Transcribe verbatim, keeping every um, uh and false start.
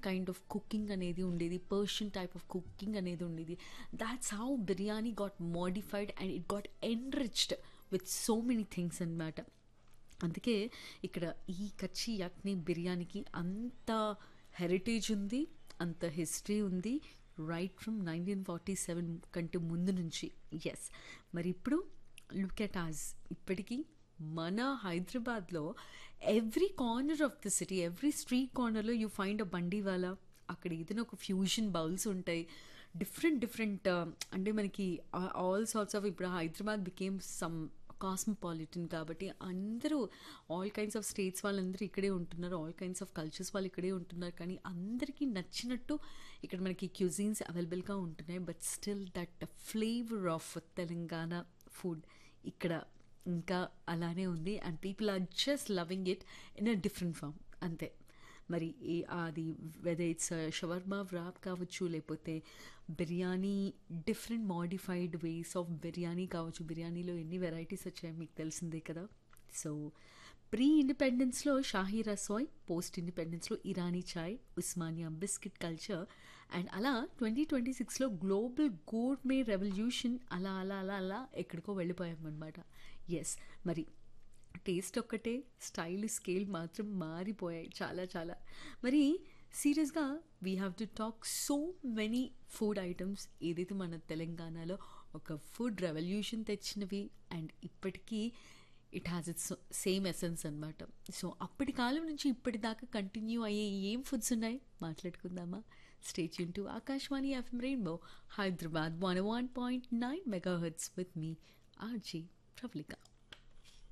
Kind of cooking అనేది ఉండేది, Persian type of cooking అనేది ఉండేది. That's how biryani got modified and it got enriched with so many things అన్నమాట. అందుకే ఇక్కడ ఈ కచ్చి యక్ని బిర్యానీకి అంత హెరిటేజ్ ఉంది, అంత హిస్టరీ ఉంది, right from nineteen forty seven కంటే ముందు నుంచి. ఎస్, మరి ఇప్పుడు లుక్ ఎట్ అస్. ఇప్పటికీ మన హైదరాబాద్లో every corner of the city, every street కార్నర్లో యూ ఫైండ్ అ బండివాలా. అక్కడ ఏదైనా ఒక ఫ్యూజన్ బౌల్స్ ఉంటాయి, డిఫరెంట్ డిఫరెంట్ అంటే మనకి ఆల్ సార్ట్స్ ఆఫ్. ఇప్పుడు హైదరాబాద్ బికేమ్ సమ్ కాస్మోపాలిటన్ కాబట్టి అందరూ ఆల్ కైండ్స్ ఆఫ్ స్టేట్స్ వాళ్ళందరూ ఇక్కడే ఉంటున్నారు, ఆల్ కైండ్స్ ఆఫ్ కల్చర్స్ వాళ్ళు ఇక్కడే ఉంటున్నారు. కానీ అందరికీ నచ్చినట్టు ఇక్కడ మనకి క్యూజిన్స్ అవైలబుల్గా ఉంటున్నాయి. But still that flavour of Telangana food ఇక్కడ ఇంకా అలానే ఉంది. And people are just loving it in a different form, అంతే. మరి ఏ అది వెదర్ ఇట్స్ షవర్మా వ్రాప్ కావచ్చు, లేకపోతే biryani different modified ways of biryani కావచ్చు. బిర్యానీలో ఎన్ని వెరైటీస్ వచ్చాయో మీకు తెలిసిందే కదా. So pre ఇండిపెండెన్స్లో Shahi Rasoi, post ఇండిపెండెన్స్లో Irani chai, Osmania biscuit culture, and అలా ట్వంటీ ట్వంటీ సిక్స్లో గ్లోబల్ గోర్మే రెవల్యూషన్ అలా అలా అలా అలా ఎక్కడికో వెళ్ళిపోయామన్నమాట. ఎస్, మరి టేస్ట్ ఒక్కటే, స్టైల్ స్కేల్ మాత్రం మారిపోయాయి చాలా చాలా. మరి సీరియస్గా we have to talk so many food items ఏదైతే మన తెలంగాణలో ఒక ఫుడ్ రెవల్యూషన్ తెచ్చినవి అండ్ ఇప్పటికీ it has its same essence అనమాట. సో అప్పటి కాలం నుంచి ఇప్పటిదాకా కంటిన్యూ అయ్యే ఏం ఫుడ్స్ ఉన్నాయి మాట్లాడుకుందామా? Stay tune to Akashvani FM rainbow Hyderabad one one point nine mega hertz with me RJ Pravalika.